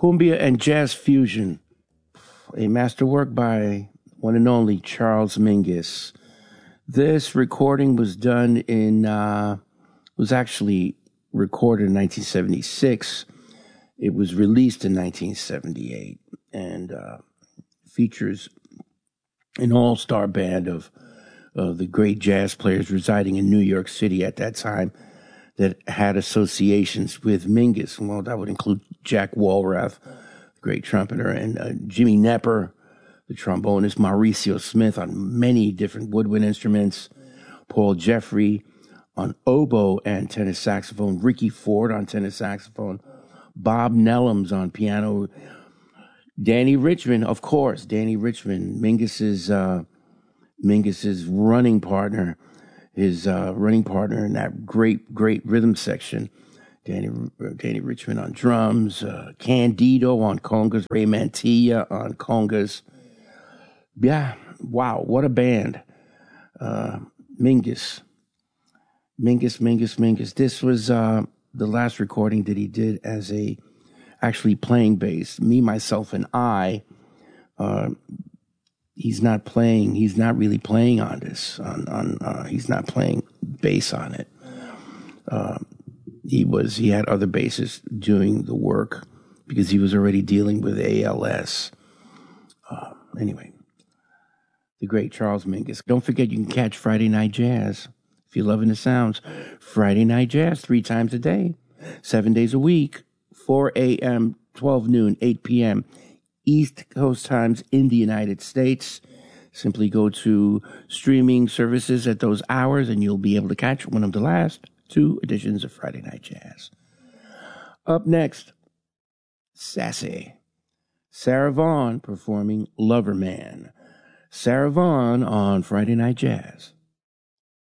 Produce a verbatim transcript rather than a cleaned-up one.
Cumbia and Jazz Fusion, a masterwork by one and only Charles Mingus. This recording was done in, uh, was actually recorded in nineteen seventy-six. It was released in nineteen seventy-eight and uh, features an all-star band of uh, the great jazz players residing in New York City at that time that had associations with Mingus. Well, that would include Jack Walrath, the great trumpeter, and uh, Jimmy Knepper, the trombonist, Mauricio Smith on many different woodwind instruments, Paul Jeffrey on oboe and tenor saxophone, Ricky Ford on tenor saxophone, Bob Nellums on piano, Danny Richmond, of course, Danny Richmond, Mingus's uh, Mingus's running partner, his uh, running partner in that great, great rhythm section. Danny Danny Richmond on drums, uh, Candido on congas, Ray Mantilla on congas. Yeah, wow, what a band. Uh, Mingus. Mingus, Mingus, Mingus. This was uh, the last recording that he did as a, actually playing bass. Me, Myself, and I. Uh, he's not playing, he's not really playing on this. On, on uh, He's not playing bass on it. Uh, he was, he had other bassists doing the work because he was already dealing with A L S. Uh, anyway, the great Charles Mingus. Don't forget, you can catch Friday Night Jazz. If you're loving the sounds, Friday Night Jazz, three times a day, seven days a week, four a.m., twelve noon, eight p.m., East Coast times in the United States. Simply go to streaming services at those hours and you'll be able to catch one of the last two editions of Friday Night Jazz. Up next, Sassy. Sarah Vaughan performing Lover Man. Sarah Vaughan on Friday Night Jazz.